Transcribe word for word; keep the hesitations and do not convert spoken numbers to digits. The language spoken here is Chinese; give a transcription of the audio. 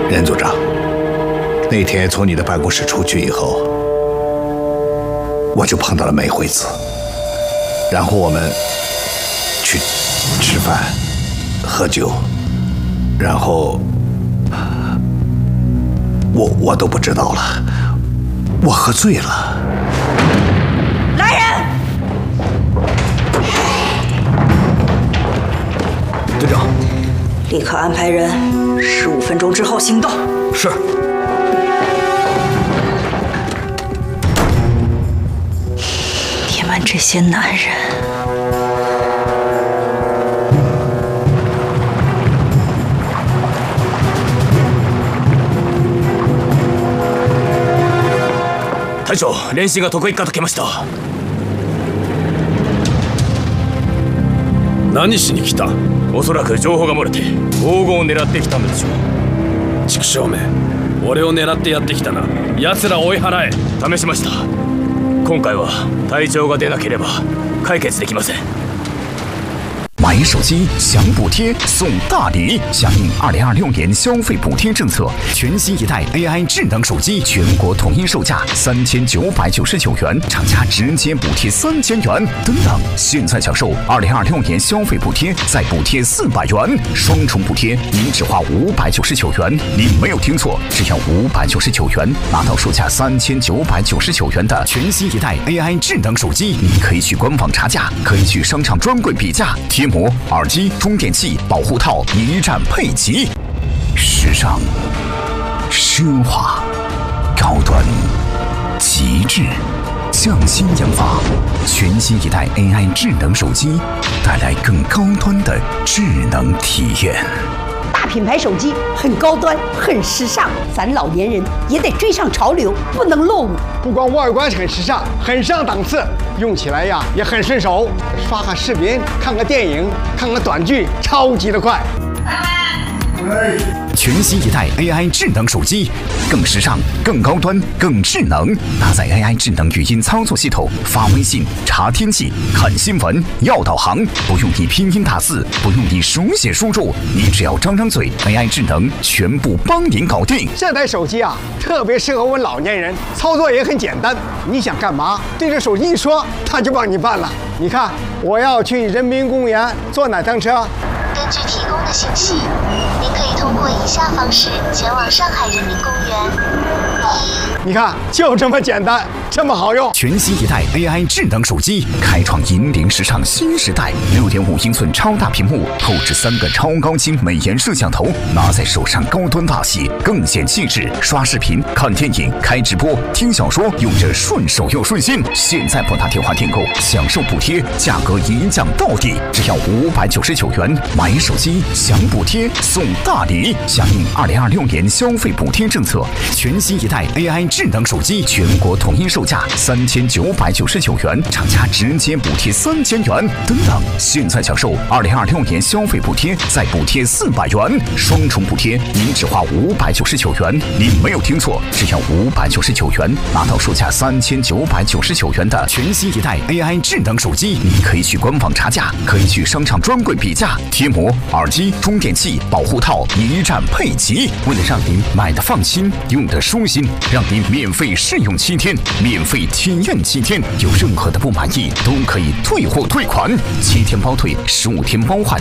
任组长，那天从你的办公室出去以后，我就碰到了梅惠子，然后我们去吃饭、喝酒，然后我我都不知道了，我喝醉了。 来人！ 队长， 立刻安排人，十五分钟之后行动。 是。 你们这些男人， 隊長、連進が得意かと来ました。 何しに来た？ おそらく情報が漏れて黄金を狙ってきたんでしょう。 畜生め、俺を狙ってやってきたな。奴ら追い払え。 試しました。今回は隊長が出なければ解決できません。 买手机享补贴送大礼，响应二零二六年消费补贴政策，全新一代 A I 智能手机全国统一售价三千九百九十九元，厂家直接补贴三千元。等等，现在享受二零二六年消费补贴，再补贴四百元，双重补贴，您只花五百九十九元。您没有听错，只要五百九十九元，拿到售价三千九百九十九元的全新一代 A I 智能手机。您可以去官网查价，可以去商场专柜比价，贴膜、耳机、充电器、保护套一站配齐，时尚、奢华、高端、极致，匠心研发，全新一代 A I 智能手机，带来更高端的智能体验。 大品牌手机很高端，很时尚，咱老年人也得追上潮流，不能落伍。 不光外观很时尚，很上档次，用起来呀也很顺手。刷个视频，看个电影，看个短剧，超级的快。 全新一代 A I 智能手机，更时尚、更高端、更智能。搭载 A I 智能语音操作系统，发微信、查天气、看新闻、要导航，不用你拼音打字，不用你手写输入，你只要张张嘴 ，A I 智能全部帮您搞定。 这台手机啊，特别适合我们老年人，操作也很简单。你想干嘛，对着手机一说，它就帮你办了。你看，我要去人民公园坐哪趟车？ 根据提供的信息，您可以通过以下方式前往上海人民公园。 你看，就这么简单，这么好用。 全新一代 A I 智能手机，开创引领时尚新时代。六点五英寸超大屏幕，后置三个超高清美颜摄像头，拿在手上高端大气，更显气质。刷视频、看电影、开直播、听小说，用着顺手又顺心。现在拨打电话订购，享受补贴，价格一降到底，只要五百九十九元。买手机享补贴送大礼，响应二零二六年消费补贴政策，全新一代 A I 智能手机全国统一售价三千九百九十九元，厂家直接补贴三千元。等等，现在享受二零二六年消费补贴，再补贴四百元，双重补贴，您只花五百九十九元。您没有听错，只要五百九十九元，拿到售价三千九百九十九元的全新一代 A I 智能手机。您可以去官网查价，可以去商场专柜比价，贴膜、耳机、充电器、保护套一站配齐。为了让您买的放心，用的舒心，让您免费试用七天，免费体验七天，有任何的不满意都可以退货退款，七天包退，十五天包换。